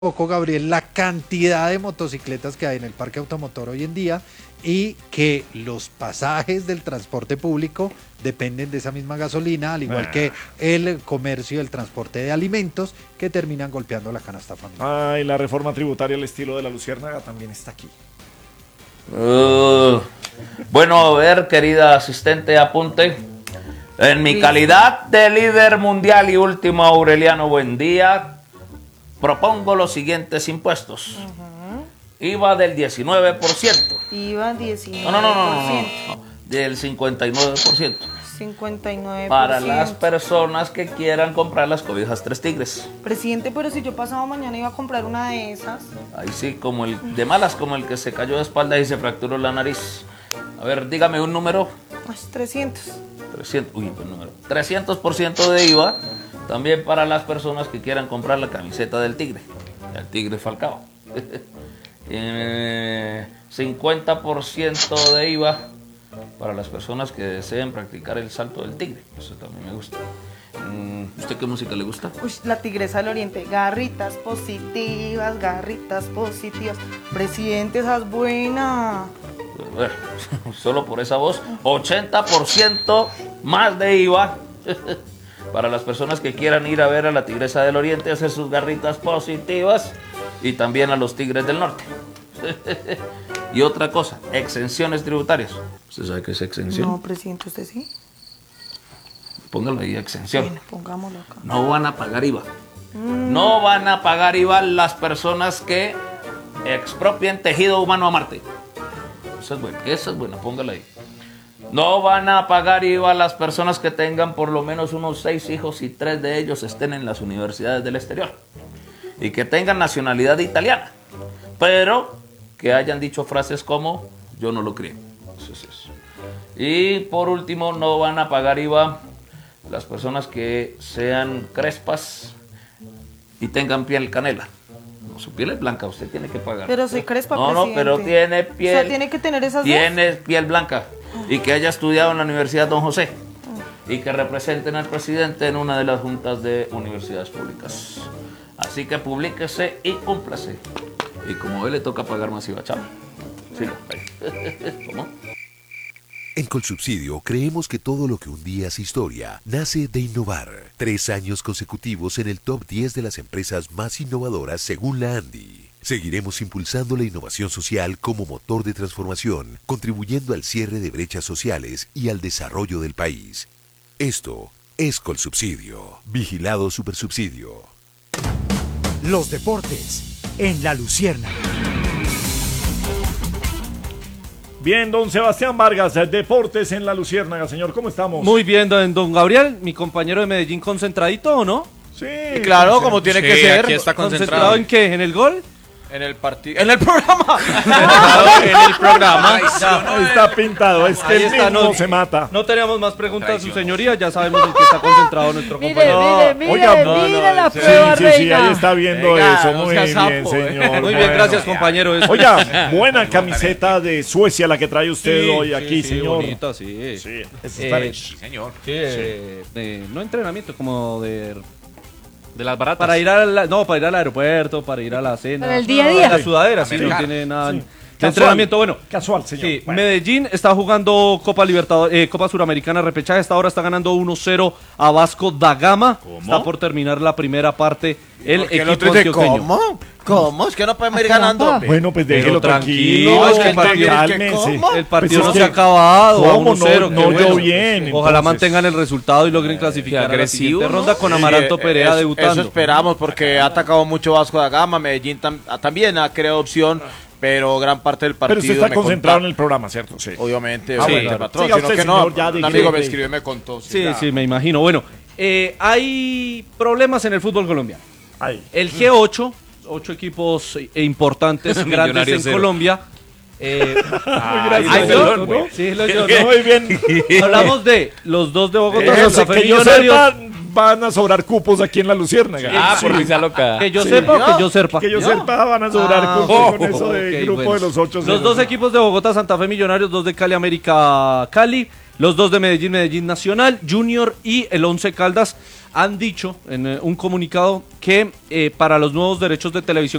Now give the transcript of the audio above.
poco, Gabriel, la cantidad de motocicletas que hay en el parque automotor hoy en día y que los pasajes del transporte público dependen de esa misma gasolina, al igual que el comercio y el transporte de alimentos que terminan golpeando la canasta familiar. Ay, la reforma tributaria al estilo de la Luciérnaga también está aquí. Bueno, a ver, querida asistente, apunte. En mi calidad de líder mundial y último Aureliano Buendía, propongo los siguientes impuestos. IVA del 19%. IVA 19%. No, del 59%. 59%. Para las personas que quieran comprar las cobijas Tres Tigres. Presidente, pero si yo pasado mañana iba a comprar una de esas. Ahí sí, como el de malas, como el que se cayó de espalda y se fracturó la nariz. A ver, dígame un número. 300. 300, uy, buen número. 300% de IVA también para las personas que quieran comprar la camiseta del Tigre, el Tigre Falcao. 50% de IVA para las personas que deseen practicar el salto del tigre. Eso también me gusta. ¿Usted qué música le gusta? Uy, la Tigresa del Oriente. Garritas positivas, garritas positivas. Presidente, esa es buena. Bueno, solo por esa voz, 80% más de IVA para las personas que quieran ir a ver a la Tigresa del Oriente, hacer sus garritas positivas, y también a los Tigres del Norte. Y otra cosa, exenciones tributarias. ¿Usted sabe qué es exención? No, presidente, ¿usted sí? Póngalo ahí, exención. Bueno, pongámoslo acá. No van a pagar IVA. No van a pagar IVA las personas que expropien tejido humano a Marte. Esa es buena, póngala ahí. No van a pagar IVA las personas que tengan por lo menos unos 6 hijos y 3 de ellos estén en las universidades del exterior y que tengan nacionalidad italiana, pero que hayan dicho frases como yo no lo crié. Y por último, no van a pagar IVA las personas que sean crespas y tengan piel canela. Su piel es blanca, usted tiene que pagar. Pero soy crespa, No, presidente. pero tiene piel. O sea, tiene que tener esas Tiene piel blanca y que haya estudiado en la Universidad Don José y que representen al presidente en una de las juntas de universidades públicas. Así que publíquese y cúmplase. Y como a él le toca pagar más IVA, chao. Sí, ¿cómo? En Colsubsidio creemos que todo lo que un día es historia nace de innovar. 3 años consecutivos en el top 10 de las empresas más innovadoras según la ANDI. Seguiremos impulsando la innovación social como motor de transformación, contribuyendo al cierre de brechas sociales y al desarrollo del país. Esto es Colsubsidio. Vigilado Supersubsidio. Los deportes en La Luciérnaga. Bien, don Sebastián Vargas, Deportes en la Luciérnaga. Señor, ¿cómo estamos? Muy bien, don Gabriel, mi compañero de Medellín, ¿concentradito o no? Sí, claro, como tiene que ser. Aquí está concentrado. ¿En qué? ¿En el gol? En el partido. ¡En el programa! En el programa. Está pintado, es que Ahí el está, mismo no, se mata. No tenemos más preguntas, su señoría. Ya sabemos en qué está concentrado nuestro compañero. Mire la Sí, prueba, sí, reina. ahí está viendo Venga, eso. no Muy sea bien, sapo, señor. Muy bien, gracias, compañero. Oiga, buena camiseta de Suecia la que trae usted hoy aquí, señor. Bonita, sí. Sí, está bien. Señor. No entrenamiento, como de las baratas. Para ir para ir al aeropuerto, para ir a la cena. Para el día a día. La sudadera, sí, no Americana. tiene nada. Sí. De Casual. entrenamiento, bueno. Casual, señor. Sí, Bueno. Medellín está jugando Copa Libertadores, Copa Suramericana repechaje. Esta hora está ganando 1-0 a Vasco da Gama. Está por terminar la primera parte. El Porque equipo otro dice, antioqueño. ¿Cómo? Es que no podemos ir ganando, hombre. Bueno, pues déjelo tranquilo. tranquilo, es que el hombre, partido- cálmese. ¿cómo? El partido Pues no es se ha que- acabado. a ¿Cómo? 1-0, No qué oyó bueno. bien, Ojalá entonces. mantengan el resultado y logren clasificar a la siguiente agresivo, ronda con Sí, Amaranto Perea debutando. Eso esperamos porque ha atacado mucho Vasco da Gama. Medellín también ha creado opción, pero gran parte del partido. Pero usted está me concentrado en contó- el programa, ¿cierto? Sí. Obviamente, Ah, obviamente, bueno, patrón. siga Sino usted, que no, señor, ya un dije amigo me que- escribió y me contó. Sí, sí, me imagino. Bueno, hay problemas en el fútbol colombiano. Ahí. El G8, 8 equipos importantes, grandes Millonarios en cero. Colombia. Gracias, yo, ¿no? sí, lo yo, ¿no? Muy bien. Hablamos de los dos de Bogotá, Eso, Santa Fe que yo Millonarios. sepa, van a sobrar cupos aquí en la Luciérnaga. por risa loca. Que yo Sí. sepa o que yo sepa. Que yo sepa, van a sobrar cupos con eso de ok, grupo bueno. de los 8. Los dos equipos de Bogotá, Santa Fe Millonarios, 2 de Cali América Cali, los 2 de Medellín, Medellín Nacional, Junior y el 11 Caldas. han dicho en un comunicado que para los nuevos derechos de televisión